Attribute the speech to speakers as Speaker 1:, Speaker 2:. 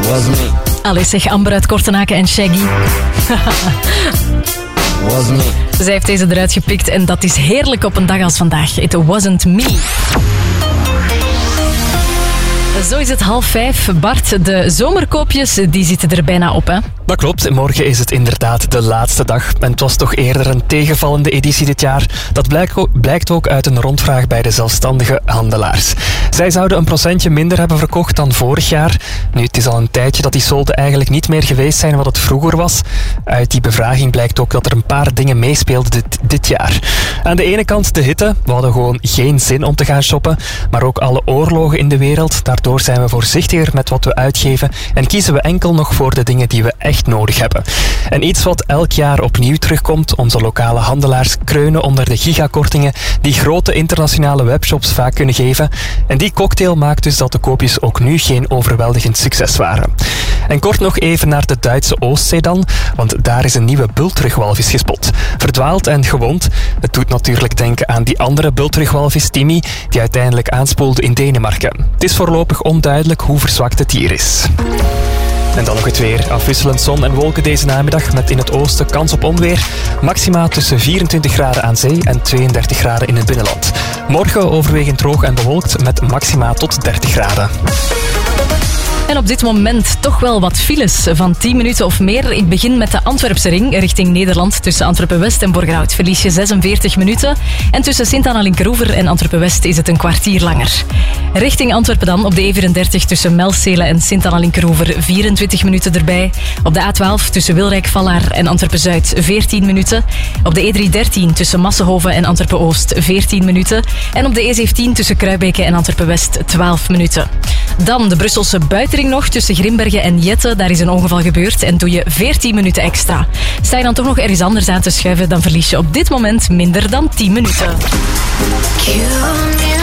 Speaker 1: Was me.
Speaker 2: Allee zeg, Amber uit Kortenaken en Shaggy.
Speaker 1: Was me.
Speaker 2: Zij heeft deze eruit gepikt en dat is heerlijk op een dag als vandaag. It wasn't me. Zo is het 4:30. Bart, de zomerkoopjes die zitten er bijna op, hè?
Speaker 3: Dat klopt, morgen is het inderdaad de laatste dag. En het was toch eerder een tegenvallende editie dit jaar. Dat blijkt ook uit een rondvraag bij de zelfstandige handelaars. Zij zouden een procentje minder hebben verkocht dan vorig jaar. Nu, het is al een tijdje dat die solden eigenlijk niet meer geweest zijn wat het vroeger was. Uit die bevraging blijkt ook dat er een paar dingen meespeelden dit jaar. Aan de ene kant de hitte. We hadden gewoon geen zin om te gaan shoppen. Maar ook alle oorlogen in de wereld. Daardoor zijn we voorzichtiger met wat we uitgeven. En kiezen we enkel nog voor de dingen die we echt nodig hebben. En iets wat elk jaar opnieuw terugkomt. Onze lokale handelaars kreunen onder de gigakortingen die grote internationale webshops vaak kunnen geven. En die cocktail maakt dus dat de koopjes ook nu geen overweldigend succes waren. En kort nog even naar de Duitse Oostzee dan, want daar is een nieuwe bultrugwalvis gespot. Verdwaald en gewond. Het doet natuurlijk denken aan die andere bultrugwalvis, Timmy, die uiteindelijk aanspoelde in Denemarken. Het is voorlopig onduidelijk hoe verzwakt het dier is. En dan nog het weer. Afwisselend zon en wolken deze namiddag met in het oosten kans op onweer. Maxima tussen 24 graden aan zee en 32 graden in het binnenland. Morgen overwegend droog en bewolkt met maxima tot 30 graden.
Speaker 2: En op dit moment toch wel wat files van 10 minuten of meer. Ik begin met de Antwerpse ring richting Nederland. Tussen Antwerpen-West en Borgerhout verlies je 46 minuten. En tussen Sint-Anna-Linkeroever en Antwerpen-West is het een kwartier langer. Richting Antwerpen dan op de E34 tussen Melcelen en Sint-Anna-Linkeroever 24 minuten erbij. Op de A12 tussen Wilrijk-Vallaar en Antwerpen-Zuid 14 minuten. Op de E313 tussen Massenhoven en Antwerpen-Oost 14 minuten. En op de E17 tussen Kruibeke en Antwerpen-West 12 minuten. Dan de Brusselse buitenring nog tussen Grimbergen en Jette. Daar is een ongeval gebeurd en doe je 14 minuten extra. Sta je dan toch nog ergens anders aan te schuiven, dan verlies je op dit moment minder dan 10 minuten.